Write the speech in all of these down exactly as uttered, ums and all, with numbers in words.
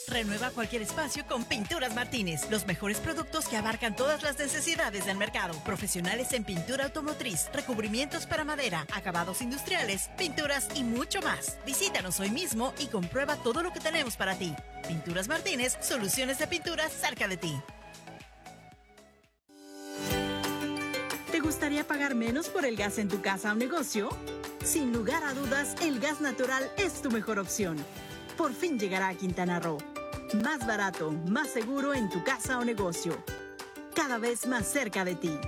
Renueva cualquier espacio con Pinturas Martínez. Los mejores productos que abarcan todas las necesidades del mercado. Profesionales en pintura automotriz, recubrimientos para madera, acabados industriales, pinturas y mucho más. Visítanos hoy mismo y comprueba todo lo que tenemos para ti. Pinturas Martínez, soluciones de pintura cerca de ti. ¿Te gustaría pagar menos por el gas en tu casa o negocio? Sin lugar a dudas, el gas natural es tu mejor opción. Por fin llegará a Quintana Roo. Más barato, más seguro en tu casa o negocio. Cada vez más cerca de ti.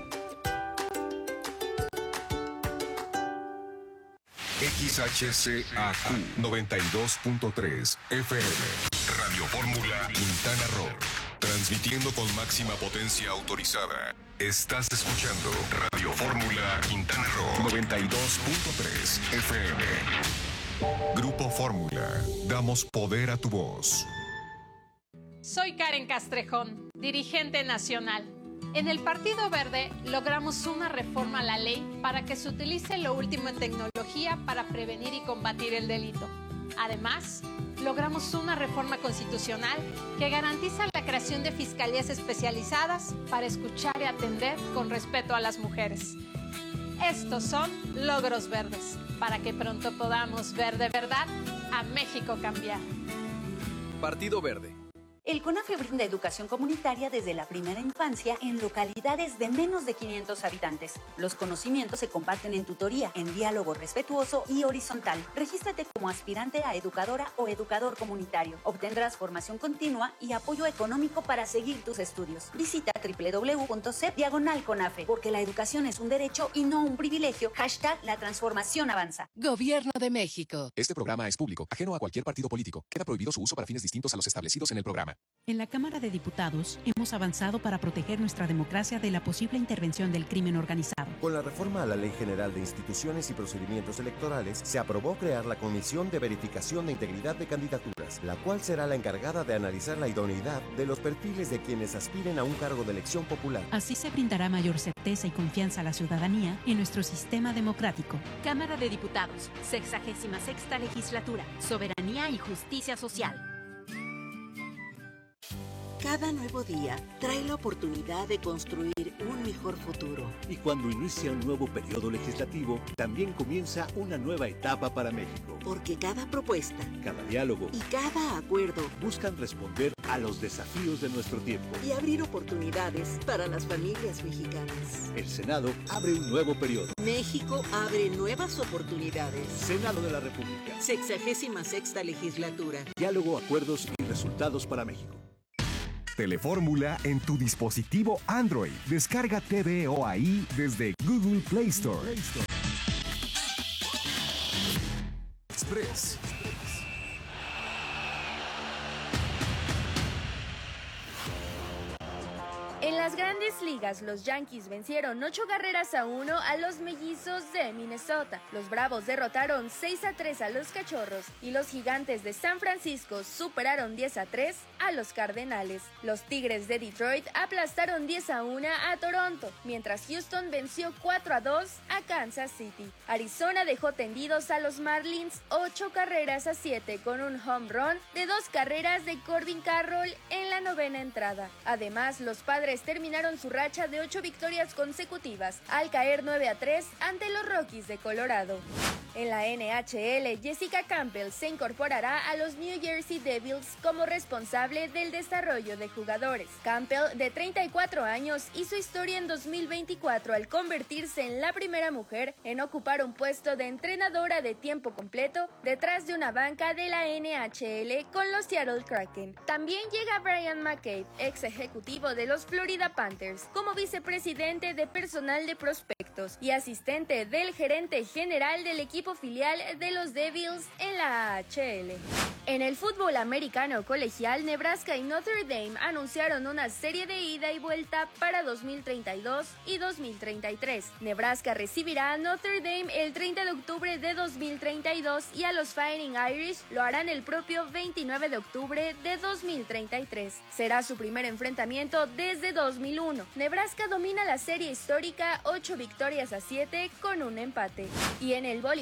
X H C A Q noventa y dos punto tres F M. Radio Fórmula Quintana Roo. Transmitiendo con máxima potencia autorizada. Estás escuchando Radio Fórmula Quintana Roo noventa y dos punto tres F M. Grupo Fórmula. Damos poder a tu voz. Soy Karen Castrejón, dirigente nacional. En el Partido Verde logramos una reforma a la ley para que se utilice lo último en tecnología para prevenir y combatir el delito. Además, logramos una reforma constitucional que garantiza la creación de fiscalías especializadas para escuchar y atender con respeto a las mujeres. Estos son logros verdes, para que pronto podamos ver de verdad a México cambiar. Partido Verde. El CONAFE brinda educación comunitaria desde la primera infancia en localidades de menos de quinientos habitantes. Los conocimientos se comparten en tutoría, en diálogo respetuoso y horizontal. Regístrate como aspirante a educadora o educador comunitario. Obtendrás formación continua y apoyo económico para seguir tus estudios. Visita doble u doble u doble u punto c e p diagonal CONAFE, porque la educación es un derecho y no un privilegio. Hashtag la transformación avanza. Gobierno de México. Este programa es público, ajeno a cualquier partido político. Queda prohibido su uso para fines distintos a los establecidos en el programa. En la Cámara de Diputados hemos avanzado para proteger nuestra democracia de la posible intervención del crimen organizado. Con la reforma a la Ley General de Instituciones y Procedimientos Electorales, se aprobó crear la Comisión de Verificación de Integridad de Candidaturas, la cual será la encargada de analizar la idoneidad de los perfiles de quienes aspiren a un cargo de elección popular. Así se brindará mayor certeza y confianza a la ciudadanía en nuestro sistema democrático. Cámara de Diputados, sexagésima sexta legislatura, soberanía y justicia social. Cada nuevo día trae la oportunidad de construir un mejor futuro. Y cuando inicia un nuevo periodo legislativo, también comienza una nueva etapa para México. Porque cada propuesta, cada diálogo y cada acuerdo buscan responder a los desafíos de nuestro tiempo y abrir oportunidades para las familias mexicanas. El Senado abre un nuevo periodo. México abre nuevas oportunidades. Senado de la República. Sexagésima sexta legislatura. Diálogo, acuerdos y resultados para México. Telefórmula en tu dispositivo Android. Descarga T V O A I desde Google Play Store. Express. En las Grandes Ligas, los Yankees vencieron ocho carreras a uno a los Mellizos de Minnesota. Los Bravos derrotaron seis a tres a los Cachorros y los Gigantes de San Francisco superaron diez a tres a los Cardenales. Los Tigres de Detroit aplastaron diez a uno a Toronto, mientras Houston venció cuatro a dos a Kansas City. Arizona dejó tendidos a los Marlins ocho carreras a siete con un home run de dos carreras de Corbin Carroll en la novena entrada. Además, los Padres terminaron su racha de ocho victorias consecutivas al caer nueve a tres ante los Rockies de Colorado. En la N H L, Jessica Campbell se incorporará a los New Jersey Devils como responsable del desarrollo de jugadores. Campbell, de treinta y cuatro años, hizo historia en dos mil veinticuatro al convertirse en la primera mujer en ocupar un puesto de entrenadora de tiempo completo detrás de una banca de la N H L con los Seattle Kraken. También llega Brian McCabe, ex ejecutivo de los Florida Panthers, como vicepresidente de personal de prospectos y asistente del gerente general del equipo filial de los Devils en la A H L. En el fútbol americano colegial, Nebraska y Notre Dame anunciaron una serie de ida y vuelta para dos mil treinta y dos y dos mil treinta y tres. Nebraska recibirá a Notre Dame el treinta de octubre de dos mil treinta y dos y a los Fighting Irish lo harán el propio veintinueve de octubre de dos mil treinta y tres. Será su primer enfrentamiento desde dos mil uno. Nebraska domina la serie histórica ocho victorias a siete con un empate. Y en el voleibol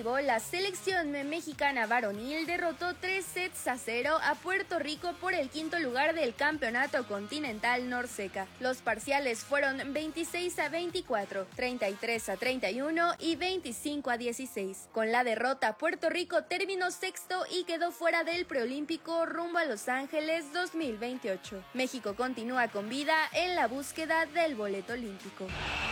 béisbol, la selección mexicana varonil derrotó tres sets a cero a Puerto Rico por el quinto lugar del Campeonato Continental Norseca. Los parciales fueron veintiséis a veinticuatro, treinta y tres a treinta y uno y veinticinco a dieciséis. Con la derrota, Puerto Rico terminó sexto y quedó fuera del preolímpico rumbo a Los Ángeles dos mil veintiocho. México continúa con vida en la búsqueda del boleto olímpico.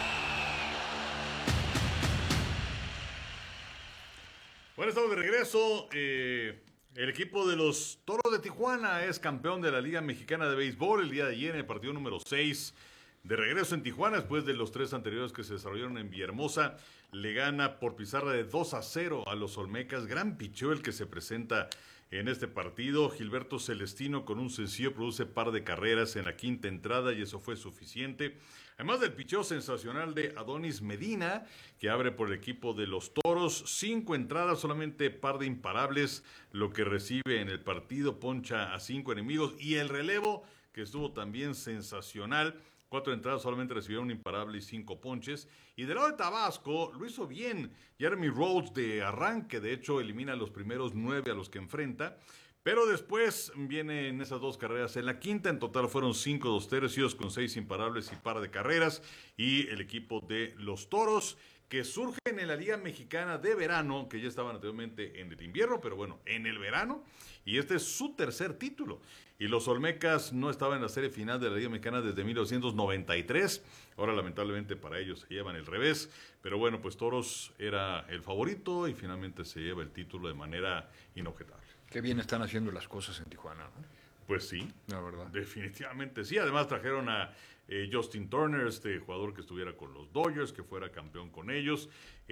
Bueno, estamos de regreso. Eh, el equipo de los Toros de Tijuana es campeón de la Liga Mexicana de Béisbol el día de ayer en el partido número seis. De regreso en Tijuana, después de los tres anteriores que se desarrollaron en Villahermosa, le gana por pizarra de dos a cero a los Olmecas. Gran picheo el que se presenta en este partido. Gilberto Celestino con un sencillo produce par de carreras en la quinta entrada y eso fue suficiente. Además del picheo sensacional de Adonis Medina, que abre por el equipo de los Toros. Cinco entradas, solamente par de imparables, lo que recibe en el partido, poncha a cinco enemigos. Y el relevo, que estuvo también sensacional. Cuatro entradas, solamente recibió un imparable y cinco ponches. Y del lado de Tabasco, lo hizo bien Jeremy Rhodes de arranque. De hecho, elimina los primeros nueve a los que enfrenta. Pero después vienen esas dos carreras en la quinta. En total fueron cinco dos tercios con seis imparables y par de carreras. Y el equipo de los Toros, que surgen en la Liga Mexicana de Verano, que ya estaban anteriormente en el invierno, pero bueno, en el verano. Y este es su tercer título. Y los Olmecas no estaban en la serie final de la Liga Mexicana desde mil novecientos noventa y tres. Ahora, lamentablemente, para ellos se llevan el revés. Pero bueno, pues Toros era el favorito y finalmente se lleva el título de manera inobjetable. Qué bien están haciendo las cosas en Tijuana, ¿no? Pues sí, la verdad. Definitivamente sí. Además trajeron a eh, Justin Turner, este jugador que estuviera con los Dodgers, que fuera campeón con ellos.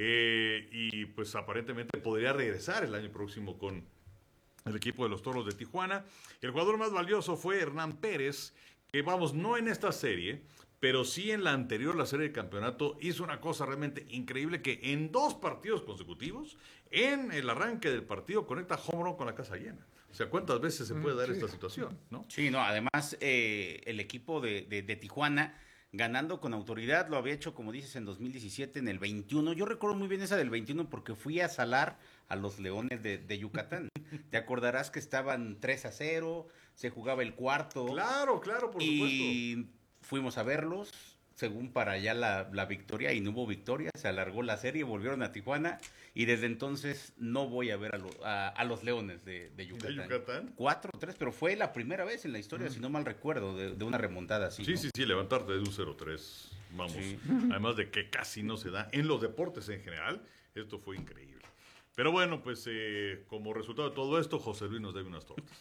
Eh, y pues aparentemente podría regresar el año próximo con el equipo de los Toros de Tijuana. El jugador más valioso fue Hernán Pérez, que vamos, no en esta serie, pero sí en la anterior, la serie de campeonato, hizo una cosa realmente increíble, que en dos partidos consecutivos, en el arranque del partido, conecta home run con la casa llena. O sea, ¿cuántas veces se puede dar sí. esta situación? ¿no? Sí, no, además eh, el equipo de, de, de Tijuana, ganando con autoridad, lo había hecho, como dices, en dos mil diecisiete, en el veintiuno. Yo recuerdo muy bien esa del veintiuno porque fui a salar a los Leones de, de Yucatán. Te acordarás que estaban tres a cero, se jugaba el cuarto. Claro, claro, por y supuesto. Y fuimos a verlos, según para allá la, la victoria, y no hubo victoria, se alargó la serie, volvieron a Tijuana, y desde entonces no voy a ver a, lo, a, a los Leones de, de Yucatán. ¿De Yucatán? Cuatro, tres, pero fue la primera vez en la historia, mm. si no mal recuerdo, de, de una remontada así. Sí, ¿no? sí, sí, levantarte de un cero tres, vamos. Sí. Además de que casi no se da en los deportes en general, esto fue increíble. Pero bueno, pues eh, como resultado de todo esto, José Luis nos debe unas tortas.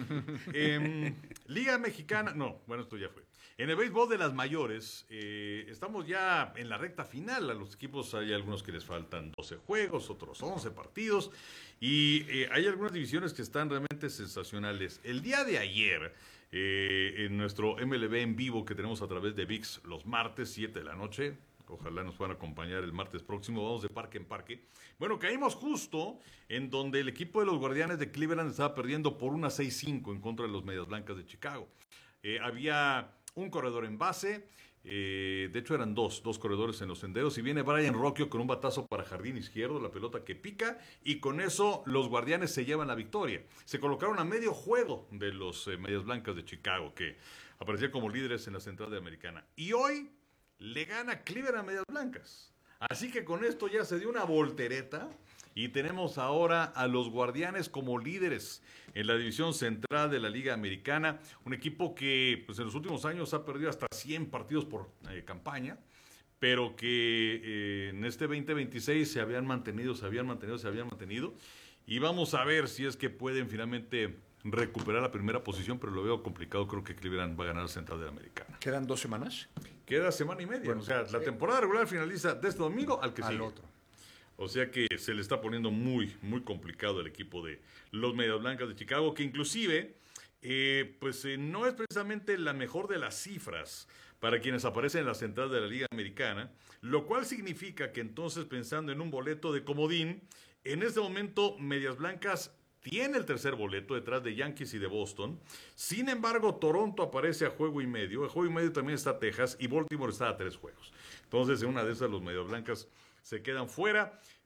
eh, Liga Mexicana, no, bueno, esto ya fue. En el béisbol de las mayores, eh, estamos ya en la recta final. A los equipos hay algunos que les faltan doce juegos, otros once partidos. Y eh, hay algunas divisiones que están realmente sensacionales. El día de ayer, eh, en nuestro M L B en vivo que tenemos a través de V I X los martes, siete de la noche, ojalá nos puedan acompañar el martes próximo, vamos de parque en parque. Bueno, caímos justo en donde el equipo de los Guardianes de Cleveland estaba perdiendo por una seis cinco en contra de los Medias Blancas de Chicago. Eh, había un corredor en base, eh, de hecho eran dos, dos corredores en los senderos, y viene Brian Rocchio con un batazo para jardín izquierdo, la pelota que pica, y con eso los Guardianes se llevan la victoria. Se colocaron a medio juego de los eh, Medias Blancas de Chicago, que aparecían como líderes en la Central de Americana. Y hoy le gana Cleveland a Medias Blancas. Así que con esto ya se dio una voltereta y tenemos ahora a los Guardianes como líderes en la división central de la Liga Americana. Un equipo que pues, en los últimos años ha perdido hasta cien partidos por eh, campaña, pero que eh, en este veinte veintiséis se habían mantenido, se habían mantenido, se habían mantenido. Y vamos a ver si es que pueden finalmente recuperar la primera posición, pero lo veo complicado. Creo que Cleveland va a ganar la Central de la Americana. ¿Quedan dos semanas? Queda semana y media. Bueno, o sea, sí. La temporada regular finaliza de este domingo al que al sigue. otro. O sea que se le está poniendo muy, muy complicado el equipo de los Medias Blancas de Chicago, que inclusive, eh, pues eh, no es precisamente la mejor de las cifras para quienes aparecen en la central de la Liga Americana, lo cual significa que entonces, pensando en un boleto de comodín, en este momento Medias Blancas tiene el tercer boleto detrás de Yankees y de Boston. Sin embargo, Toronto aparece a juego y medio. A juego y medio también está Texas y Baltimore está a tres juegos. Entonces, en una de esas, los Medias Blancas se quedan fuera.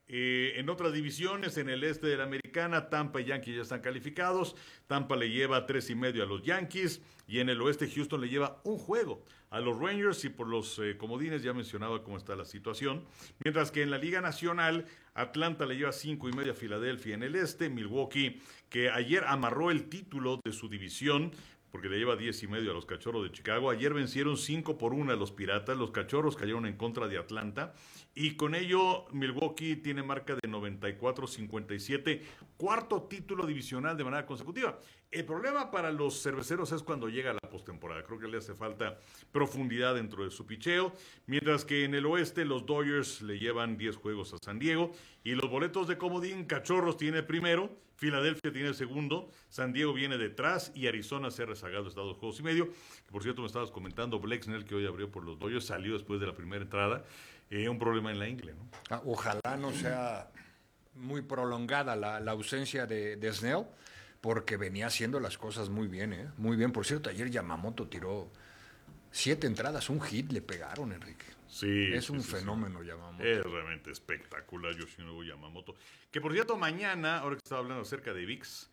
Eh, en otras divisiones, en el este de la Americana, Tampa y Yankees ya están calificados. Tampa le lleva tres y medio a los Yankees. Y en el oeste, Houston le lleva un juego a los Rangers, y por los eh, comodines ya mencionaba cómo está la situación. Mientras que en la Liga Nacional, Atlanta le lleva cinco y medio a Filadelfia en el este. Milwaukee, que ayer amarró el título de su división, porque le lleva diez y medio a los Cachorros de Chicago. Ayer vencieron cinco por uno a los Piratas. Los Cachorros cayeron en contra de Atlanta. Y con ello, Milwaukee tiene marca de noventa y cuatro cincuenta y siete. Cuarto título divisional de manera consecutiva. El problema para los cerveceros es cuando llega la postemporada. Creo que le hace falta profundidad dentro de su picheo. Mientras que en el oeste, los Dodgers le llevan diez juegos a San Diego. Y los boletos de comodín, Cachorros tiene primero, Filadelfia tiene segundo, San Diego viene detrás y Arizona se ha rezagado, está dos juegos y medio. Que por cierto, me estabas comentando, Blake Snell, que hoy abrió por los Dodgers, salió después de la primera entrada. Eh, un problema en la ingle, ¿no? Ah, ojalá no sea muy prolongada la, la ausencia de, de Snell, porque venía haciendo las cosas muy bien, ¿eh? Muy bien. Por cierto, ayer Yamamoto tiró siete entradas, un hit le pegaron, Enrique. Sí, es sí, un sí, fenómeno sí. Yamamoto. Es realmente espectacular Yoshinobu Yamamoto. Que por cierto, mañana, ahora que estaba hablando acerca de V I X,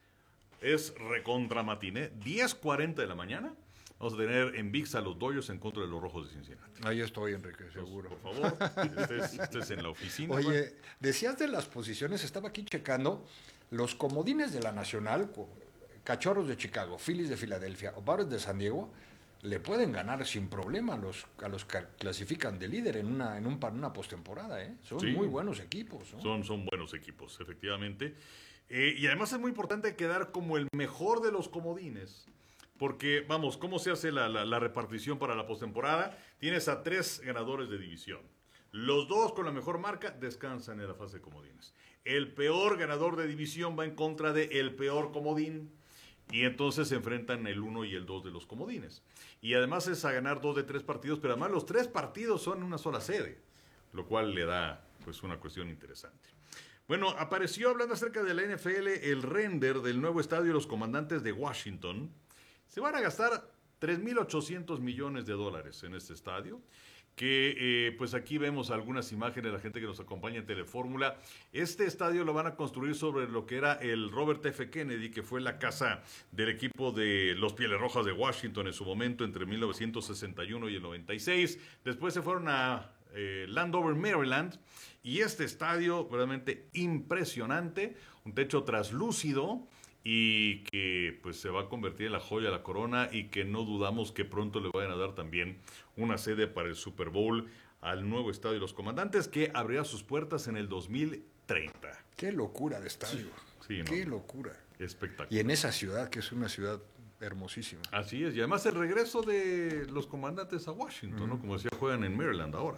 es recontra matiné, diez cuarenta de la mañana. Vamos a tener en V I X a los Dodgers en contra de los Rojos de Cincinnati. Ahí estoy, Enrique, seguro. Pues, por favor, estés, estés en la oficina. Oye, bueno. decías de las posiciones, estaba aquí checando los comodines de la Nacional, Cachorros de Chicago, Phillies de Filadelfia o Padres de San Diego, le pueden ganar sin problema a los, a los que clasifican de líder en una, en un, para una postemporada, ¿eh? Son sí, muy buenos equipos, ¿no? Son, son buenos equipos, efectivamente. Eh, y además es muy importante quedar como el mejor de los comodines. Porque, vamos, ¿cómo se hace la, la, la repartición para la postemporada? Tienes a tres ganadores de división. Los dos con la mejor marca descansan en la fase de comodines. El peor ganador de división va en contra de el peor comodín. Y entonces se enfrentan el uno y el dos de los comodines. Y además es a ganar dos de tres partidos, pero además los tres partidos son en una sola sede, lo cual le da pues una cuestión interesante. Bueno, apareció, hablando acerca de la N F L, el render del nuevo estadio de los Comandantes de Washington. Se van a gastar tres mil ochocientos millones de dólares en este estadio, que eh, pues aquí vemos algunas imágenes de la gente que nos acompaña en Telefórmula. Este estadio lo van a construir sobre lo que era el Robert F. Kennedy, que fue la casa del equipo de los Pieles Rojas de Washington en su momento, entre mil novecientos sesenta y uno y el noventa y seis. Después se fueron a eh, Landover, Maryland, y este estadio realmente impresionante, un techo traslúcido, y que pues se va a convertir en la joya de la corona, y que no dudamos que pronto le vayan a dar también una sede para el Super Bowl al nuevo estadio de los Comandantes, que abrirá sus puertas en el dos mil treinta. Qué locura de estadio. Sí, ¿no? Qué locura. Espectacular. Y en esa ciudad, que es una ciudad hermosísima. Así es, y además el regreso de los Comandantes a Washington, uh-huh. ¿no? Como decía, juegan en Maryland ahora.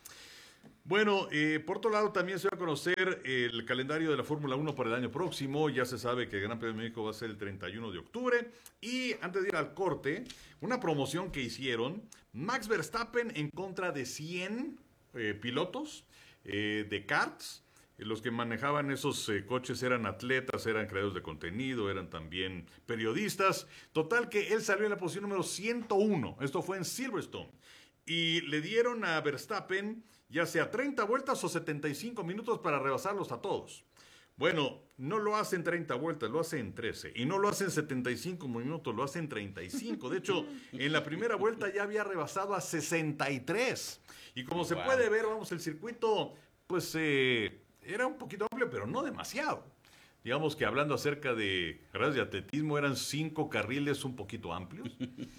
Bueno, eh, por otro lado también se va a conocer el calendario de la Fórmula uno para el año próximo. Ya se sabe que el Gran Premio de México va a ser el treinta y uno de octubre. Y antes de ir al corte, una promoción que hicieron, Max Verstappen en contra de cien eh, pilotos eh, de karts. Los que manejaban esos eh, coches eran atletas, eran creadores de contenido, eran también periodistas. Total que él salió en la posición número ciento uno. Esto fue en Silverstone. Y le dieron a Verstappen ya sea treinta vueltas o setenta y cinco minutos para rebasarlos a todos. Bueno, no lo hacen treinta vueltas, lo hacen trece. Y no lo hacen setenta y cinco minutos, lo hacen treinta y cinco. De hecho, en la primera vuelta ya había rebasado a sesenta y tres. Y como se wow. puede ver, vamos, el circuito, pues eh, era un poquito amplio, pero no demasiado. Digamos que hablando acerca de carreras de atletismo, eran cinco carriles un poquito amplios.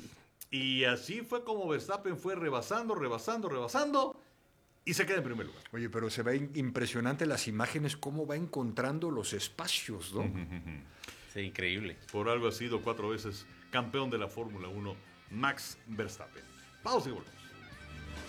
Y así fue como Verstappen fue rebasando, rebasando, rebasando, y se queda en primer lugar. Oye, pero se ve impresionante las imágenes, cómo va encontrando los espacios, ¿no? Sí, increíble. Por algo ha sido cuatro veces campeón de la Fórmula uno, Max Verstappen. Pausa y volvemos.